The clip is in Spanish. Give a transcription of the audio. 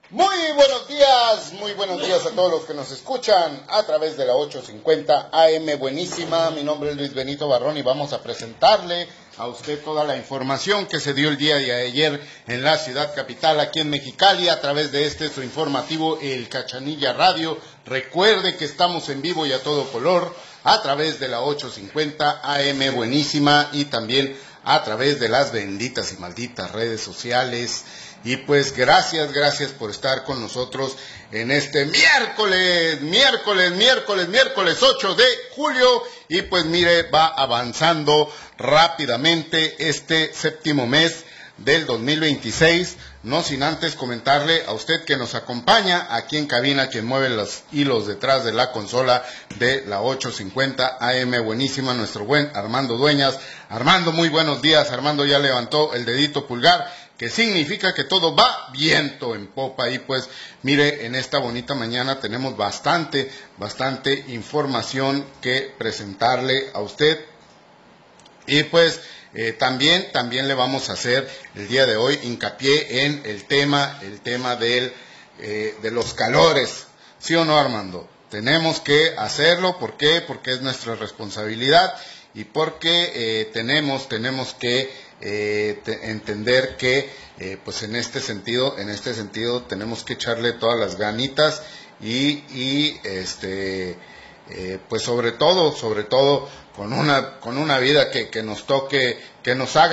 Muy buenos días a todos los que nos escuchan a través de la 850 AM Buenísima. Mi nombre es Luis Benito Barrón y vamos a presentarle a usted toda la información que se dio el día de ayer en la ciudad capital, aquí en Mexicali, a través de su informativo El Cachanilla Radio. Recuerde que estamos en vivo y a todo color a través de la 850 AM Buenísima y también a través de las benditas y malditas redes sociales. Y pues gracias por estar con nosotros en este miércoles 8 de julio. Y pues mire, va avanzando rápidamente este séptimo mes del 2026. No sin antes comentarle a usted que nos acompaña aquí en cabina, quien mueve los hilos detrás de la consola de la 850 AM Buenísima, nuestro buen Armando Dueñas. Armando, muy buenos días. Armando ya levantó el dedito pulgar, que significa que todo va viento en popa. Y pues mire, en esta bonita mañana tenemos bastante información que presentarle a usted. Y pues también le vamos a hacer el día de hoy hincapié en el tema de los calores. ¿Sí o no, Armando? Tenemos que hacerlo. ¿Por qué? Porque es nuestra responsabilidad y porque tenemos que entender que pues en este sentido tenemos que echarle todas las ganitas y pues sobre todo con una vida que nos toque, que nos haga